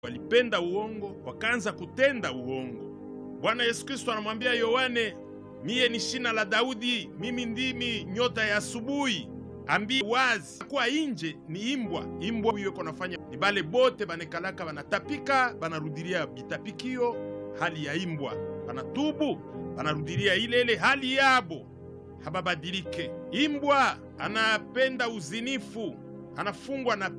walipenda uongo, wakaanza kutenda uongo. Bwana Yesu Kristo anamwambia Yohane, mie ni shina la Daudi, mimi ndimi nyota ya asubuhi. Ambi wazi kwa inje ni imbwa. Imbwa huyo konafanya ni bale bote banekalaka banatapika, banarudilia bitapikio hali ya imbwa. Banatubu, banarudilia ile hali yabo. Hababadilike. Imbwa anapenda uzinifu, anafungwa na